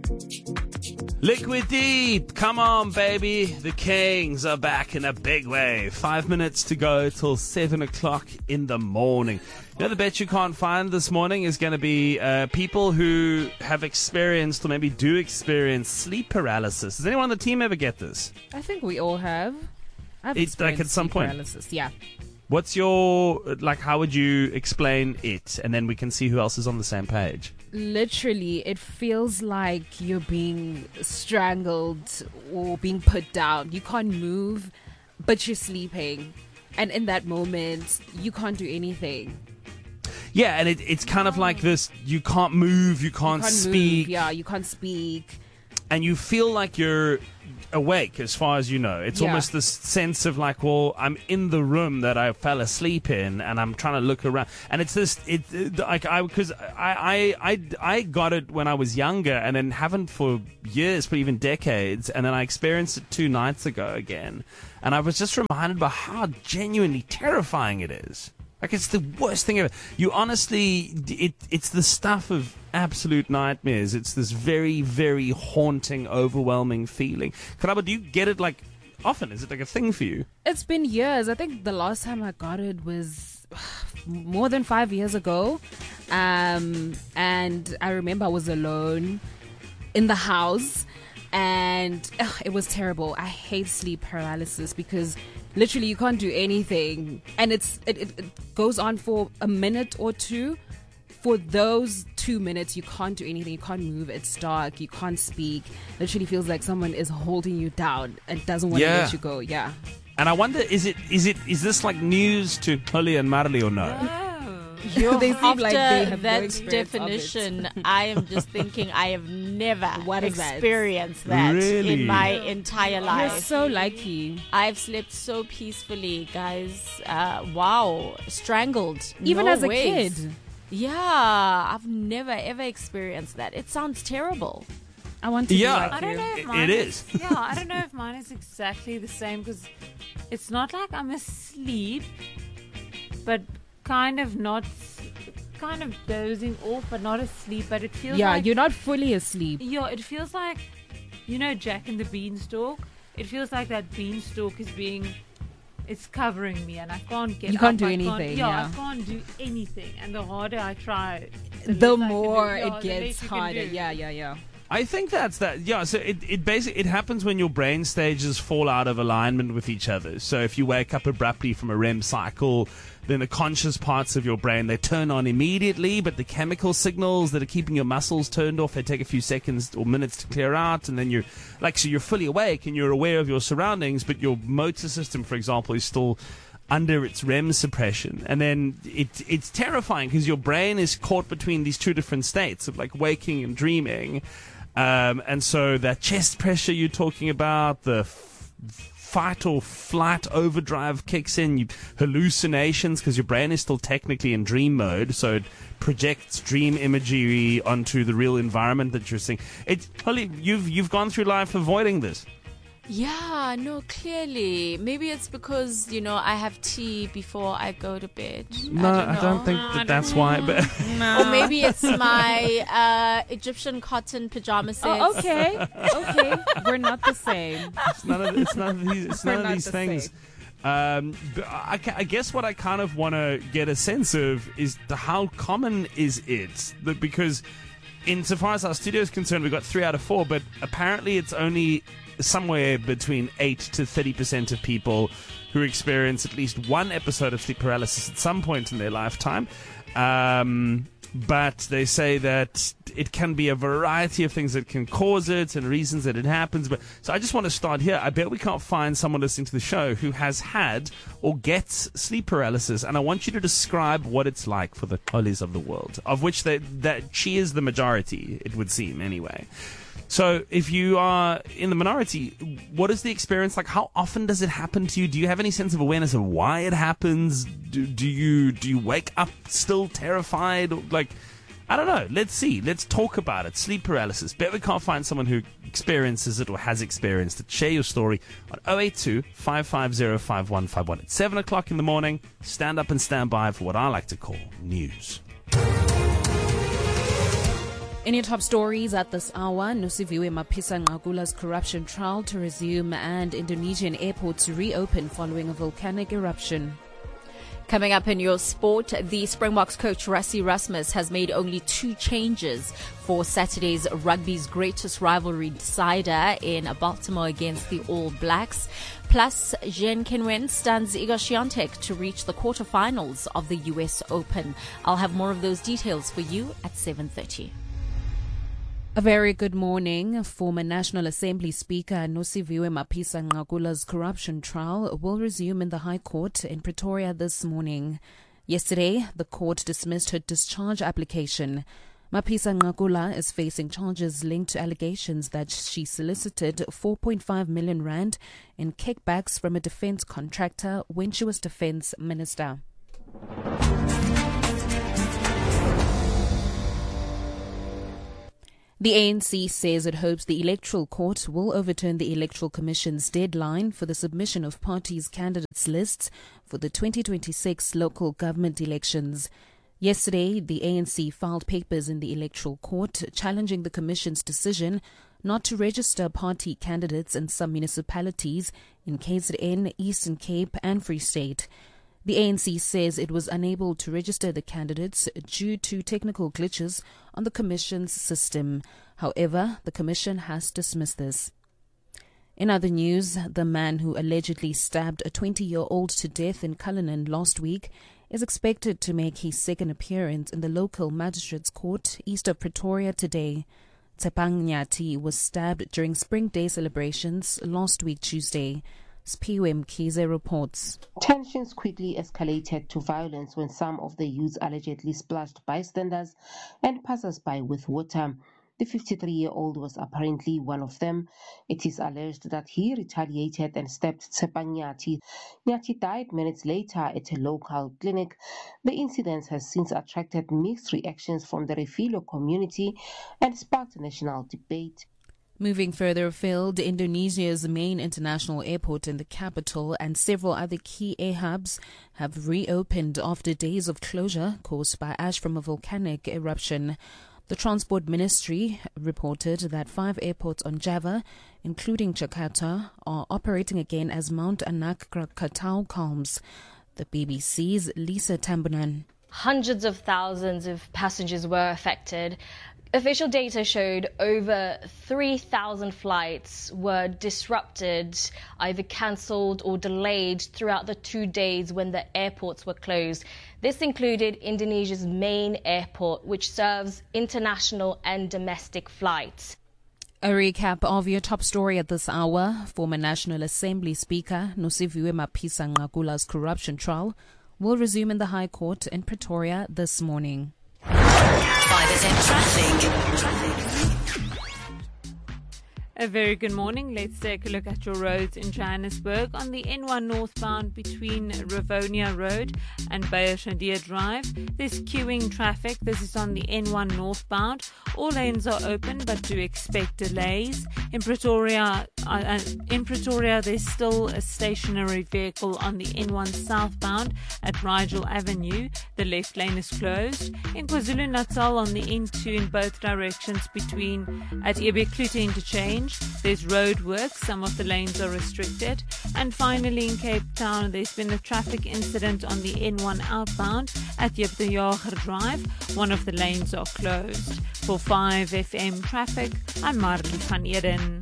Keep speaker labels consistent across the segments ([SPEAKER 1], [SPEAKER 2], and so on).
[SPEAKER 1] Liquid Deep, come on, baby. The Kings are back in a big way. 5 minutes to go till 7 o'clock in the morning. You know, the bet you can't find this morning is going to be people who have experienced or maybe do experience sleep paralysis. Does anyone on the team ever get this?
[SPEAKER 2] I think we all have. I've
[SPEAKER 1] It's like at some
[SPEAKER 2] sleep
[SPEAKER 1] point.
[SPEAKER 2] paralysis. Yeah.
[SPEAKER 1] What's your, how would you explain it? And then we can see who else is on the same page.
[SPEAKER 2] Literally, it feels like you're being strangled or being put down. You can't move, but you're sleeping. And in that moment, you can't do anything.
[SPEAKER 1] Yeah, and it's kind of like this, you can't move, you can't speak.
[SPEAKER 2] Move. Yeah, you can't speak.
[SPEAKER 1] And you feel like you're awake as far as you know. It's almost this sense of like, well, I'm in the room that I fell asleep in and I'm trying to look around. And it's this, because I got it when I was younger and then haven't for years, but even decades. And then I experienced it 2 nights ago again. And I was just reminded by how genuinely terrifying it is. Like, it's the worst thing ever. You honestly, it's the stuff of absolute nightmares. It's this very, very haunting, overwhelming feeling. Karaba, do you get it, like, often? Is it like a thing for you?
[SPEAKER 2] It's been years. I think the last time I got it was more than 5 years ago. And I remember I was alone in the house. And it was terrible. I hate sleep paralysis because literally you can't do anything. And it goes on for a minute or two. For those 2 minutes, you can't do anything. You can't move. It's dark. You can't speak. Literally feels like someone is holding you down and doesn't want to let you go. Yeah.
[SPEAKER 1] And I wonder, is this like news to Holly and Marley or no?
[SPEAKER 2] They seem
[SPEAKER 3] After
[SPEAKER 2] like they have no
[SPEAKER 3] that
[SPEAKER 2] experience of it.
[SPEAKER 3] definition, I am just thinking I have never
[SPEAKER 2] What is that?
[SPEAKER 3] experienced that
[SPEAKER 1] Really?
[SPEAKER 3] in my entire
[SPEAKER 2] You're
[SPEAKER 3] life.
[SPEAKER 2] so lucky.
[SPEAKER 3] I've slept so peacefully, guys. Wow, strangled.
[SPEAKER 2] Even
[SPEAKER 3] No
[SPEAKER 2] as a
[SPEAKER 3] ways.
[SPEAKER 2] kid.
[SPEAKER 3] Yeah, I've never ever experienced that. It sounds terrible.
[SPEAKER 2] I want to be
[SPEAKER 1] Yeah.
[SPEAKER 2] like
[SPEAKER 4] I don't
[SPEAKER 2] you.
[SPEAKER 4] know if
[SPEAKER 1] It
[SPEAKER 4] mine
[SPEAKER 1] is.
[SPEAKER 4] Yeah, I don't know if mine is exactly the same because it's not like I'm asleep, but kind of dozing off, but not asleep. But it feels
[SPEAKER 2] Yeah,
[SPEAKER 4] like
[SPEAKER 2] you're not fully asleep.
[SPEAKER 4] yeah, it feels like Jack and the Beanstalk. It feels like that beanstalk it's covering me, and I can't get.
[SPEAKER 2] You can't
[SPEAKER 4] up.
[SPEAKER 2] do
[SPEAKER 4] I
[SPEAKER 2] anything,
[SPEAKER 4] I
[SPEAKER 2] yeah.
[SPEAKER 4] can't do anything, and the harder I try,
[SPEAKER 2] The
[SPEAKER 4] less I can
[SPEAKER 2] more
[SPEAKER 4] do. Yeah,
[SPEAKER 2] it
[SPEAKER 4] the
[SPEAKER 2] gets
[SPEAKER 4] less you can
[SPEAKER 2] harder.
[SPEAKER 4] do.
[SPEAKER 2] Yeah.
[SPEAKER 1] I think that's that. Yeah, so it basically, it happens when your brain stages fall out of alignment with each other. So if you wake up abruptly from a REM cycle, then the conscious parts of your brain, they turn on immediately, but the chemical signals that are keeping your muscles turned off, they take a few seconds or minutes to clear out, and then you're fully awake and you're aware of your surroundings, but your motor system, for example, is still under its REM suppression. And then it's terrifying because your brain is caught between these two different states of like waking and dreaming. And so that chest pressure you're talking about, the fight or flight overdrive kicks in, hallucinations because your brain is still technically in dream mode, so it projects dream imagery onto the real environment that you're seeing. Holly, you've gone through life avoiding this.
[SPEAKER 3] Yeah, no, clearly. Maybe it's because, I have tea before I go to bed.
[SPEAKER 1] No, I don't think that's why. But
[SPEAKER 3] Or maybe it's my Egyptian cotton pajama sets.
[SPEAKER 2] Oh, okay. We're not the same.
[SPEAKER 1] it's none of
[SPEAKER 2] Not
[SPEAKER 1] these
[SPEAKER 2] the
[SPEAKER 1] things. But I guess what I kind of want to get a sense of is how common is it? Because insofar as our studio is concerned, we've got 3 out of 4, but apparently it's only somewhere between 8 to 30% of people who experience at least one episode of sleep paralysis at some point in their lifetime. But they say that it can be a variety of things that can cause it and reasons that it happens. So I just want to start here. I bet we can't find someone listening to the show who has had or gets sleep paralysis. And I want you to describe what it's like for the Hollies of the world, of which that she is the majority, it would seem anyway. So if you are in the minority, what is the experience like? How often does it happen to you? Do you have any sense of awareness of why it happens? Do you wake up still terrified? Like, I don't know. Let's see. Let's talk about it. Sleep paralysis. Bet we can't find someone who experiences it or has experienced it. Share your story on 082 550 5151. It's 7 o'clock in the morning. Stand up and stand by for what I like to call news.
[SPEAKER 2] In your top stories at this hour, Nosiviwe Mapisa-Nqakula's corruption trial to resume and Indonesian airport to reopen following a volcanic eruption.
[SPEAKER 3] Coming up in your sport, the Springboks coach Rassie Erasmus has made only 2 changes for Saturday's rugby's greatest rivalry decider in Baltimore against the All Blacks. Plus, Jean Kenwen stuns Igor Swiatek to reach the quarterfinals of the US Open. I'll have more of those details for you at 7:30.
[SPEAKER 2] A very good morning. Former National Assembly Speaker Nosiviwe Mapisa-Nqakula's corruption trial will resume in the High Court in Pretoria this morning. Yesterday, the court dismissed her discharge application. Mapisa-Nqakula is facing charges linked to allegations that she solicited 4.5 million rand in kickbacks from a defense contractor when she was defense minister. The ANC says it hopes the Electoral Court will overturn the Electoral Commission's deadline for the submission of parties' candidates' lists for the 2026 local government elections. Yesterday, the ANC filed papers in the Electoral Court challenging the Commission's decision not to register party candidates in some municipalities in KZN, Eastern Cape and Free State. The ANC says it was unable to register the candidates due to technical glitches on the Commission's system. However, the Commission has dismissed this. In other news, the man who allegedly stabbed a 20-year-old to death in Cullinan last week is expected to make his second appearance in the local magistrates' court east of Pretoria today. Tshepang Nyati was stabbed during Spring Day celebrations last week Tuesday. Spiwe Mkhize reports.
[SPEAKER 5] Tensions quickly escalated to violence when some of the youths allegedly splashed bystanders and passers-by with water. The 53-year-old was apparently one of them. It is alleged that he retaliated and stabbed Tshepang Nyati. Nyati died minutes later at a local clinic. The incident has since attracted mixed reactions from the Refilo community and sparked national debate.
[SPEAKER 2] Moving further afield, Indonesia's main international airport in the capital and several other key air hubs have reopened after days of closure caused by ash from a volcanic eruption. The Transport Ministry reported that 5 airports on Java, including Jakarta, are operating again as Mount Anak Krakatau calms. The BBC's Lisa Tambunan.
[SPEAKER 6] Hundreds of thousands of passengers were affected. Official data showed over 3,000 flights were disrupted, either cancelled or delayed throughout the 2 days when the airports were closed. This included Indonesia's main airport, which serves international and domestic flights.
[SPEAKER 2] A recap of your top story at this hour. Former National Assembly Speaker Nosiviwe Mapisa-Nqakula's corruption trial will resume in the High Court in Pretoria this morning.
[SPEAKER 7] 5FM Traffic.
[SPEAKER 4] A very good morning. Let's take a look at your roads in Johannesburg. On the N1 northbound between Rivonia Road and Bayeshandia Drive, there's queuing traffic. This is on the N1 northbound. All lanes are open, but do expect delays. In Pretoria, there's still a stationary vehicle on the N1 southbound at Rigel Avenue. The left lane is closed. In KwaZulu-Natal, on the N2 in both directions at Ebeklute Interchange, there's road work. Some of the lanes are restricted. And finally, in Cape Town, there's been a traffic incident on the N1 outbound at Jip de Jager Drive. One of the lanes are closed. For 5FM Traffic, I'm Marley van Eden.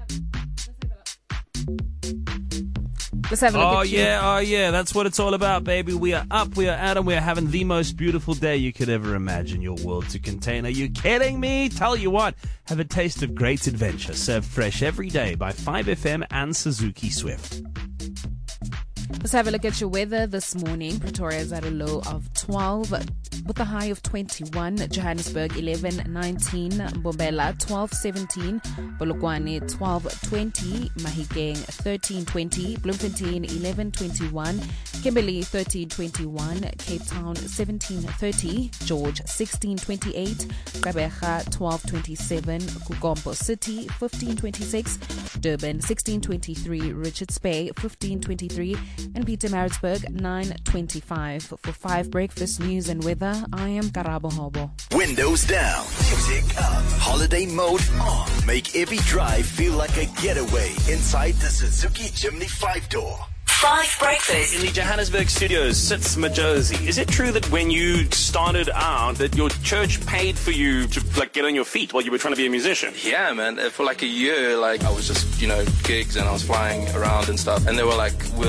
[SPEAKER 2] Let's have a look at you.
[SPEAKER 1] Oh yeah, that's what it's all about, baby. We are up, we are at 'em, we are having the most beautiful day you could ever imagine your world to contain. Are you kidding me? Tell you what, have a taste of great adventure, served fresh every day by 5FM and Suzuki Swift.
[SPEAKER 2] Let's have a look at your weather this morning. Pretoria is at a low of 12 with a high of 21. Johannesburg 11, 19. Mbombela 12, 17. Polokwane 12, 20. Mahikeng 13, 20. Bloemfontein 11, 21. Kimberley 13, 21. Cape Town 17, 30. George 16, 28. Gqeberha 12, 27. Kukombo City 15, 26. Durban 16, 23. Richards Bay 15, 23. and Pietermaritzburg 9:25. For 5 breakfast news and weather, I am Karabo Hobo.
[SPEAKER 8] Windows down, music up, holiday mode on. Make every drive feel like a getaway inside the Suzuki Jimny 5-door.
[SPEAKER 7] 5 Breakfast.
[SPEAKER 9] In the Johannesburg studios sits Majosi. Is it true that when you started out that your church paid for you to get on your feet while you were trying to be a musician?
[SPEAKER 10] Yeah, man. For a year, I was just, gigs and I was flying around and stuff. And they were like,